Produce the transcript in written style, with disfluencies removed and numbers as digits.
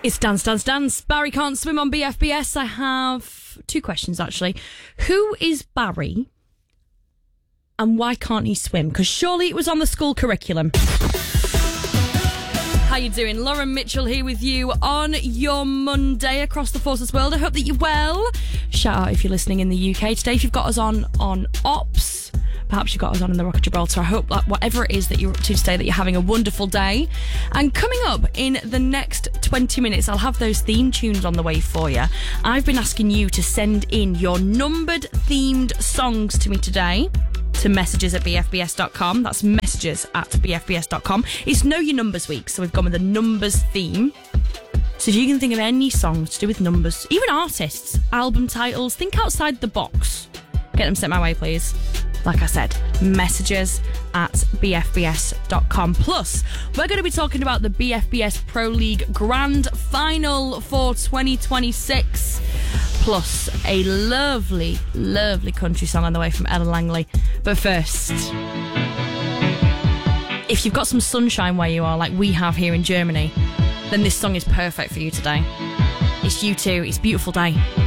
It's Dance, Dance, Dance. Barry Can't Swim on BFBS. I have two questions, actually. Who is Barry and why can't he swim? Because surely it was on the school curriculum. How you doing? Lauren Mitchell here with you on your Monday across the Forces world. I hope that you're well. Shout out if you're listening in the UK today. If you've got us on Ops, perhaps you got us on in the Rock of Gibraltar. I hope that whatever it is that you're up to today, that you're having a wonderful day. And coming up in the next 20 minutes, I'll have those theme tunes on the way for you. I've been asking you to send in your numbered themed songs to me today, to messages@bfbs.com. That's messages@bfbs.com. It's Know Your Numbers week, so we've gone with a numbers theme. So if you can think of any songs to do with numbers, even artists, album titles, think outside the box. Get them sent my way, please. Like I said, messages@bfbs.com. Plus, we're going to be talking about the BFBS Pro League Grand Final for 2026. Plus, a lovely, lovely country song on the way from Ella Langley. But first, if you've got some sunshine where you are, like we have here in Germany, then this song is perfect for you today. It's U2, it's Beautiful Day.